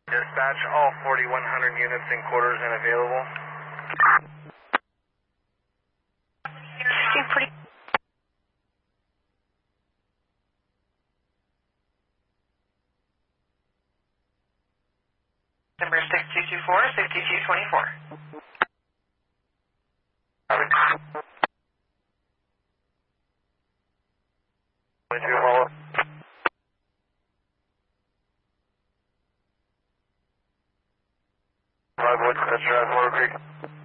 Dispatch, all 4,100 units in quarters and available. Seem pretty. Number 6224, 6224. Would you follow? Woods, that's Motor Creek.